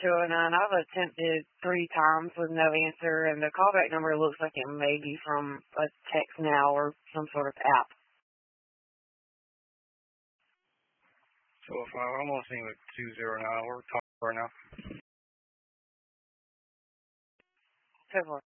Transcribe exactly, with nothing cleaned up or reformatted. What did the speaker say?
two oh nine. I've attempted three times with no answer, and the callback number looks like it may be from a text now or some sort of app. So if I almost seeing like two zero nine, we're talking right now. So far.